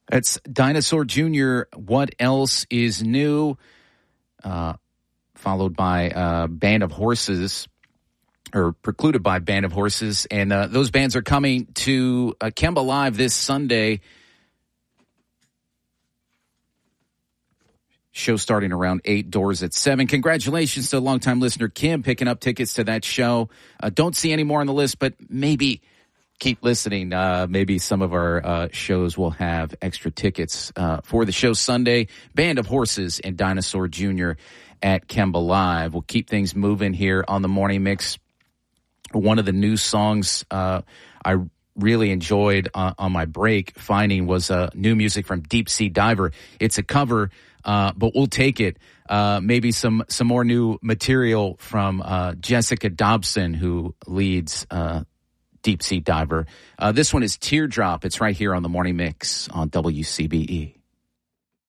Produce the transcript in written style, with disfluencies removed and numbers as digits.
That's Dinosaur Jr., What Else Is New? Followed by Band of Horses, or precluded by Band of Horses. And those bands are coming to Kemba Live this Sunday. Show starting around 8, doors at 7. Congratulations to longtime listener Kim picking up tickets to that show. Don't see any more on the list, but maybe keep listening. Maybe some of our shows will have extra tickets for the show Sunday. Band of Horses and Dinosaur Jr. at Kemba Live. We'll keep things moving here on the Morning Mix. One of the new songs I really enjoyed on my break finding was new music from Deep Sea Diver. It's a cover, but we'll take it. Maybe some more new material from Jessica Dobson, who leads Deep Sea Diver. This one is Teardrop. It's right here on the Morning Mix on WCBE.